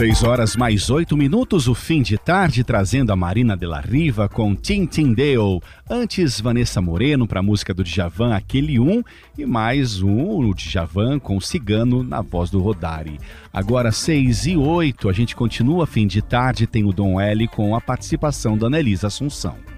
6h mais 8, o fim de tarde, trazendo a Marina de la Riva com Tintindale. Antes, Vanessa Moreno para a música do Djavan, Aquele e mais o Djavan com o Cigano na voz do Rodari. Agora 6h08, a gente continua fim de tarde, tem o Dom L com a participação da Anelisa Assunção.